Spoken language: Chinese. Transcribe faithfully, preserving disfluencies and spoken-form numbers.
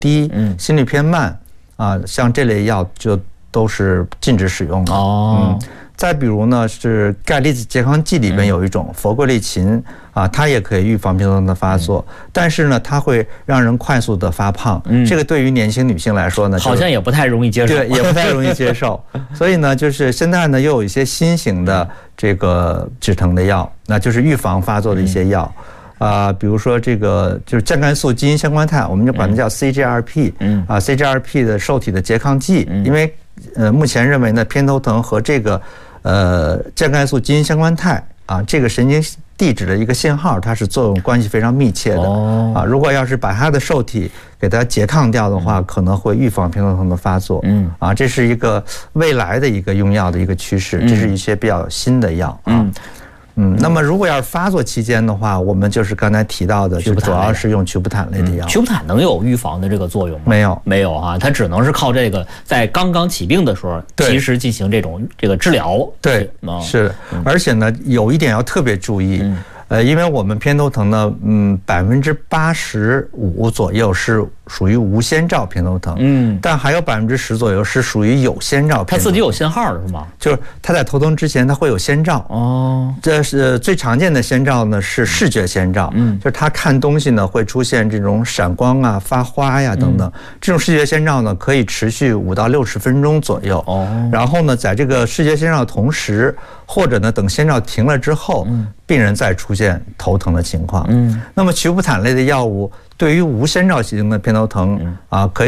低，嗯，心率偏慢啊，像这类药就都是禁止使用的。哦，嗯。再比如呢，是钙离子拮抗剂里边有一种佛桂利嗪啊，它也可以预防偏头疼的发作，但是呢，它会让人快速的发胖。嗯，这个对于年轻女性来说呢， 好像也不太容易接受， 对，也不太容易接受。所以呢，就是现在呢，又有一些新型的这个止疼的药，那就是预防发作的一些药。啊、呃，比如说这个就是降肝素基因相关肽，我们就管它叫 C G R P， 嗯啊 ，C G R P 的受体的拮抗剂，因为呃目前认为呢，偏头疼和这个呃降肝素基因相关肽啊，这个神经递质的一个信号，它是作用关系非常密切的。哦啊，如果要是把它的受体给它拮抗掉的话，可能会预防偏头疼的发作。嗯啊，这是一个未来的一个用药的一个趋势，这是一些比较新的药啊。嗯嗯，那么如果要是发作期间的话，我们就是刚才提到的，就主要是用曲补坦类的药。 曲补坦能有预防的这个作用吗？ 没有， 没有啊，它只能是靠这个在刚刚起病的时候及时进行这种这个治疗。 对，是，而且呢，有一点要特别注意。呃，因为我们偏头疼呢，嗯，百分之八十五左右是属于无先兆偏头疼，嗯，但还有百分之十左右是属于有先兆偏头疼。 它自己有信号是吗？ 就是它在头疼之前，它会有先兆。哦，这是最常见的先兆呢，是视觉先兆，嗯，就是他看东西呢会出现这种闪光啊、发花呀等等，嗯、这种视觉先兆呢可以持续五到六十分钟左右。哦，然后呢，在这个视觉先兆的同时，或者呢等先兆停了之后，嗯。病人再出现头疼的情况，嗯，那么曲补坦类的药物对于无先兆型的偏头疼啊，可以